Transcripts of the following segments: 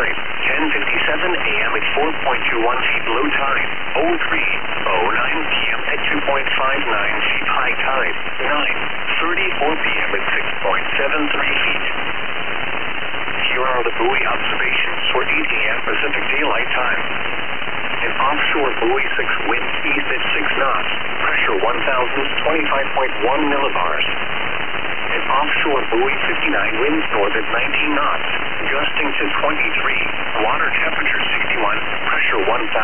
time. 10:57 a.m. at 4.21 feet low tide. 03:09 p.m. at 2.59 feet high tide. 9:34 p.m. at 6.73 feet. Here are the buoy observations for 8 a.m. Pacific Daylight Time. An offshore buoy 6 winds east at 6 knots, pressure 1,025.1 millibars. An offshore buoy 59 winds north at 19 knots, gusting to 23, water temperature 61, pressure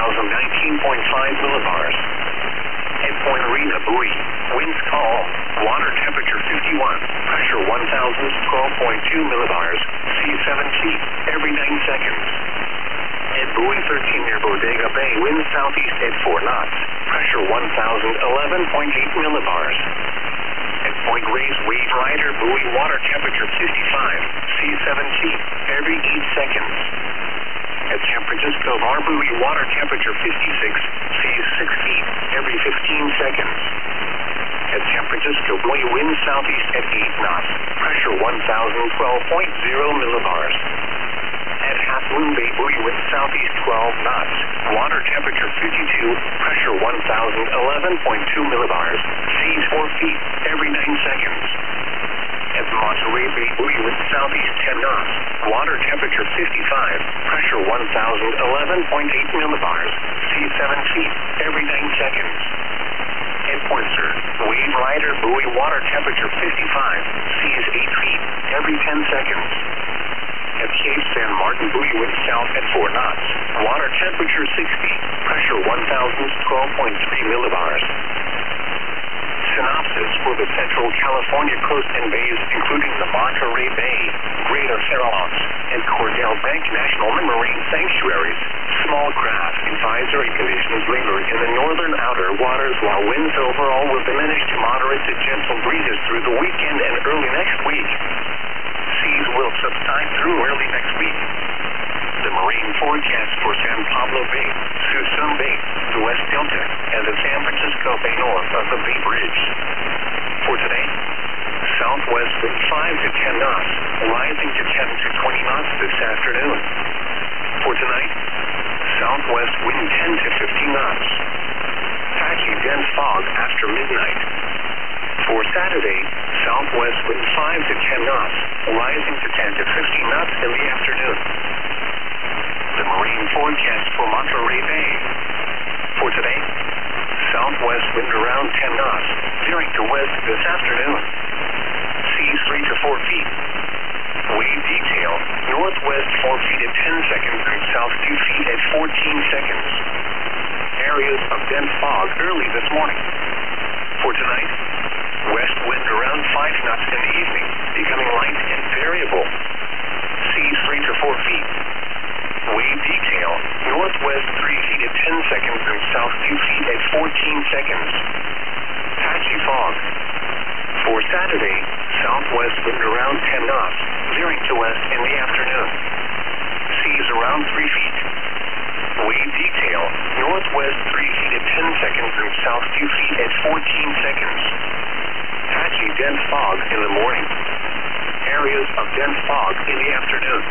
1,019.5 millibars. At Point Arena buoy, winds calm, water temperature 51, pressure 1,012.2 millibars, sea 7 feet, every 9 seconds. At buoy 13 near Bodega Bay, winds southeast at 4 knots, pressure 1,011.8 millibars. At Point Reyes Wave Rider buoy, water temperature 55, sea 7 feet, every 8 seconds. At San Francisco Bar buoy, water temperature 56, sea 6 feet, every 15 seconds. At San Francisco buoy, wind southeast at 8 knots, pressure 1,012.0 millibars. At Half Moon Bay buoy, wind southeast 12 knots, water temperature 52, pressure 1,011.2 millibars, seas 4 feet, every 9 seconds. At Monterey Bay buoy, wind southeast 10 knots, water temperature 55, pressure 1,011.8 millibars, sea 7 feet, every 9 seconds. At Point Sur, Wave Rider buoy, water temperature 55, seas 8 feet, every 10 seconds. At Cape San Martin buoy, wind south at 4 knots, water temperature 60, pressure 1,012.3 millibars. Synopsis for the Central California coast and bays, including the Monterey Bay, Greater Farallones, and Cordell Bank National Marine Sanctuaries. Small craft advisory conditions linger in the northern outer waters, while winds overall will diminish to moderate to gentle breezes through the weekend and early next week. Seas will subside through early next week. The marine forecast for San Pablo Bay, Suisun Bay, the West Delta, and the San Francisco Bay north of the Bay Bridge. For today, southwest wind 5 to 10 knots, rising to 10 to 20 knots this afternoon. For tonight, southwest wind 10 to 15 knots. Patchy dense fog after midnight. For Saturday, southwest wind 5 to 10 knots, rising to 10 to 15 knots in the afternoon. The marine forecast for Monterey Bay. For today, southwest wind around 10 knots, veering to west this afternoon. Seas 3 to 4 feet. Wave detail, northwest 4 feet at 10 seconds and south 2 feet at 14 seconds. Areas of dense fog early this morning. For tonight, west wind around 5 knots in the evening, becoming light and variable. Seas 3 to 4 feet. Wave detail, northwest 3 feet at 10 seconds and south 2 feet at 14 seconds. Patchy fog. For Saturday, southwest wind around 10 knots, veering to west in the afternoon. Seas around 3 feet. Wave detail, northwest 3 feet at 10 seconds and south 2 feet at 14 seconds. Patchy dense fog in the morning. Areas of dense fog in the afternoon.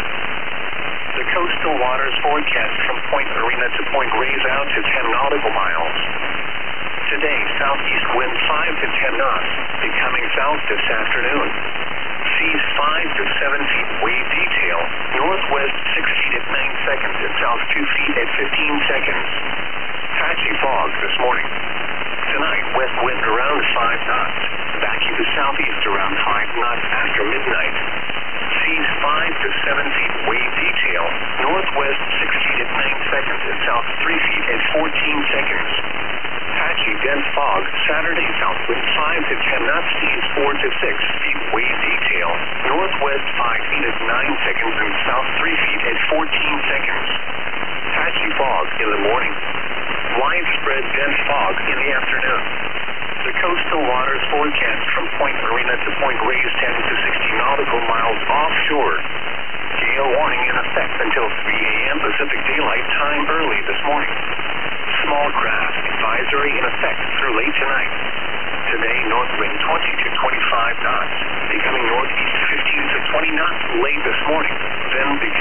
The coastal waters forecast from Point Arena to Point Reyes out to 10 nautical miles. Today, southeast wind 5 to 10 knots, becoming south this afternoon. Seas 5 to 7 feet, wave detail, northwest 6 feet at 9 seconds and south 2 feet at 15 seconds. Patchy fog this morning. Tonight, west wind around 5 knots, backing to southeast around 5 knots after midnight. Seas 5 to 7 feet, wave detail, northwest 6 feet at 9 seconds and south 3 feet at 14 seconds. Patchy dense fog, Saturday, south wind 5 to 10 knots, seas 4 to 6 feet, wave detail, northwest 5 feet at 9 seconds and south 3 feet at 14 seconds. Patchy fog in the morning. Widespread dense fog in the afternoon. The coastal waters forecast from Point Arena to Point Reyes 10 to 60 nautical miles offshore. Gale warning in effect until 3 a.m. Pacific Daylight Time early this morning. Small craft advisory in effect through late tonight. Today, north wind 20 to 25 knots, becoming northeast 15 to 20 knots late this morning, then